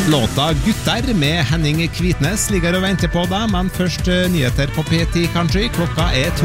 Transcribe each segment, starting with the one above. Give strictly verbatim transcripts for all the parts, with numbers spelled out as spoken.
Låta Gutter med Henning Kvitnes ligger og venter på deg, men først nyheter på P ti Country. Klokka er to.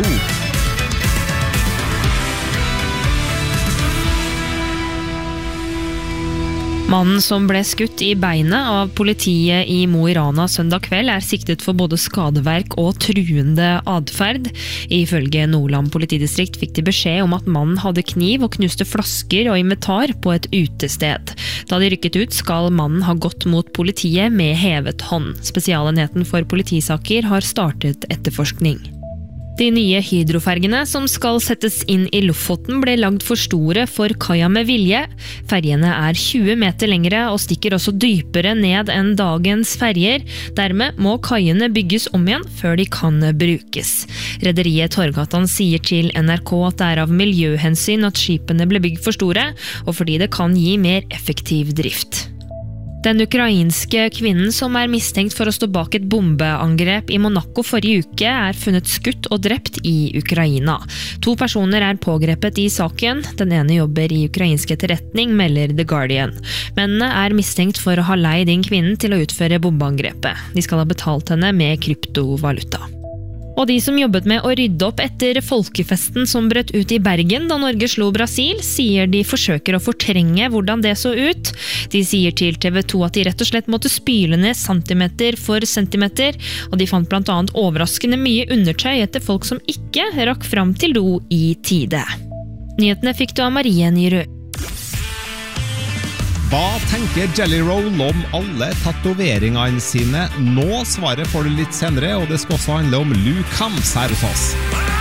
Mannen som ble skutt i beinet av politiet i Mo i Rana søndag kveld er siktet for både skadeverk og truende adferd. Ifølge Nordland politidistrikt fikk de beskjed om at mannen hadde kniv og knuste flasker og inventar på et utested. Da de rykket ut skal mannen ha gått mot politiet med hevet hånd. Spesialenheten for politisaker har startet etterforskning. De nye hydrofergene som skal settes inn i Lofoten ble lagd for store for kaia med vilje. Fergene er tjue meter lengre og stikker også dypere ned enn dagens ferger. Dermed må kaiene bygges om igjen før de kan brukes. Rederiet Torgatan sier til N R K at det er av miljøhensyn at skipene ble bygd for store, og fordi det kan gi mer effektiv drift. Den ukrainske kvinnen som er mistenkt for å stå bak et bombeangrep i Monaco forrige uke er funnet skutt og drept i Ukraina. To personer er pågrepet i saken. Den ene jobber i ukrainsk etterretning, melder The Guardian. Mennene er mistenkt for å ha leid inn kvinnen til å utføre bombeangrepet. De skal ha betalt henne med kryptovaluta. Og de som jobbet med å rydde opp etter folkefesten som brøt ut i Bergen da Norge slo Brasil, sier de forsøker å fortrenge hvordan det så ut. De sier til T V to at de rett og slett måtte spyle ned centimeter for centimeter, og de fant blant annet overraskende mye undertøy etter folk som ikke rakk fram til do i tide. Nyhetene fikk du av Marie Nyrø. Hva tenker Jelly Roll om alle tatoveringene sine nå? Svaret får du litt senere, og det skal også handle om Luke Hams her hos oss.